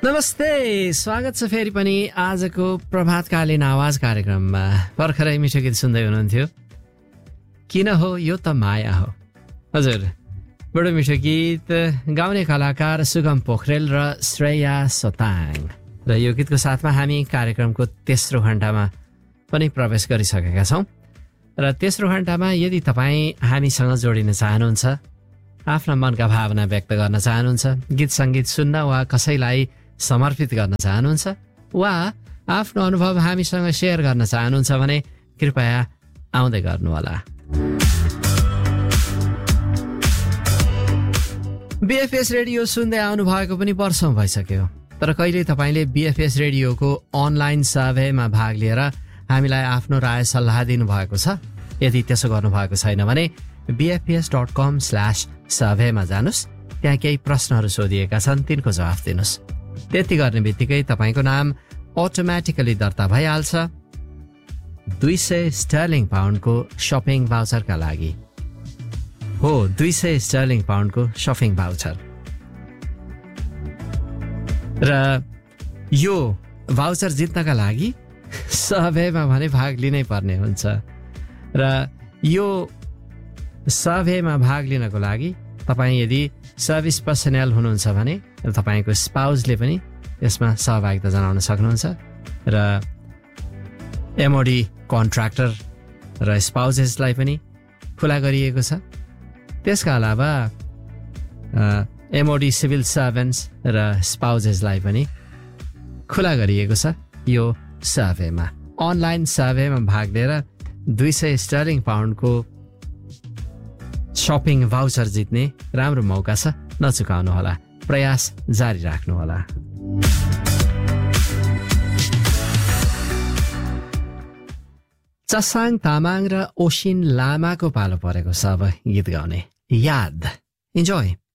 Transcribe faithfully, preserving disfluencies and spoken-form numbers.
नमस्ते, स्वागत छ फेरि पनि आजको प्रभातकालीन आवाज कार्यक्रममा। भर्खरै मिठो गीत सुन्दै हुनुहुन्थ्यो, किन हो यो त माया हो। हजुर, बडो मिठो गीत गाउने कलाकार सुगम पोखरेल र श्रेया सोताङ। र यो गीतको साथमा हामी कार्यक्रमको तेस्रो घण्टामा पनि प्रवेश गरिसकेका छौँ। र तेस्रो घण्टामा यदि तपाईँ हामीसँग जोडिन चाहनुहुन्छ, आफ्ना मनका भावना व्यक्त गर्न चाहनुहुन्छ, गीत सङ्गीत सुन्न वा कसैलाई समर्पित गर्न चाहनुहुन्छ वा आफ्नो अनुभव हामीसँग सेयर गर्न चाहनुहुन्छ भने कृपया आउँदै गर्नुहोला। बीएफएस रेडियो सुन्दै आउनु भएको पनि वर्षौं भइसक्यो, तर कहिले तपाईँले बीएफएस रेडियोको अनलाइन सर्वेमा भाग लिएर हामीलाई आफ्नो राय सल्लाह दिनुभएको छ? यदि त्यसो गर्नुभएको छैन भने बीएफएस डट कम स्ल्यास सर्वेमा जानुहोस्। त्यहाँ केही प्रश्नहरू सोधिएका छन्, तिनको जवाफ दिनुहोस्। त्यति गर्ने बित्तिकै तपाईँको नाम अटोमेटिकली दर्ता भइहाल्छ दुई सय स्टर्लिङ पाउन्डको सपिङ भाउचरका लागि। हो, दुई सय स्टर्लिङ पाउन्डको सपिङ भाउचर। र यो भाउचर जित्नका लागि सर्वेमा भने भाग लिनै पर्ने हुन्छ। र यो सर्वेमा भाग लिनको लागि तपाईँ यदि सर्भिस पर्सनल हुनुहुन्छ भने तपाईँको स्पाउसले पनि यसमा सहभागिता जनाउन सक्नुहुन्छ। र एमओडी कन्ट्र्याक्टर र स्पाउसेसलाई पनि खुला गरिएको छ। त्यसका अलावा एमओडी सिभिल सर्भेन्ट्स र स्पाउसेसलाई पनि खुला गरिएको छ। यो सर्वेमा अनलाइन सर्वेमा भाग लिएर दुई सय स्टर्लिङ पाउन्डको सपिङ भाउचर जित्ने राम्रो मौका छ, नचुकाउनुहोला। प्रयास जारी राख्नुहोला। चसाङ तामाङ र ओसिन लामाको पालो परेको छ अब गीत गाउने। याद, इन्जोय।